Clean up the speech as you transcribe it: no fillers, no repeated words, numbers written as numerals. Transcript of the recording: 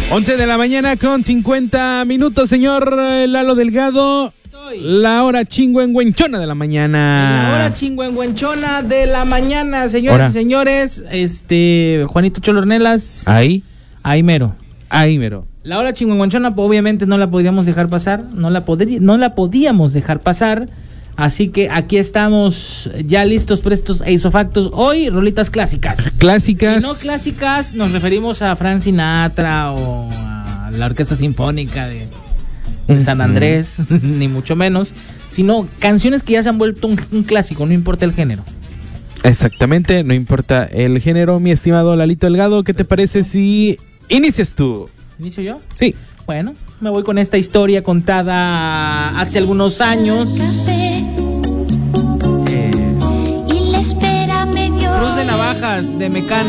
11 de la mañana con 50 minutos, señor Lalo Delgado. La hora chingüengüenchona de la mañana. La hora chingüengüenchona de la mañana, señoras y señores. Juanito Cholornelas. Ahí mero. mero. La hora chingüengüenchona, pues, obviamente no la podíamos dejar pasar. No la podíamos dejar pasar. Así que aquí estamos ya listos, prestos e isofactos. Hoy, rolitas clásicas. Clásicas. Si no clásicas, nos referimos a Frank Sinatra o a la Orquesta Sinfónica de San Andrés, ni mucho menos. Sino canciones que ya se han vuelto un clásico, no importa el género. Exactamente, no importa el género, mi estimado Lalito Delgado. ¿Qué te parece si inicias tú? ¿Inicio yo? Sí. Bueno, me voy con esta historia contada hace algunos años. Cruz de Navajas de Mecano.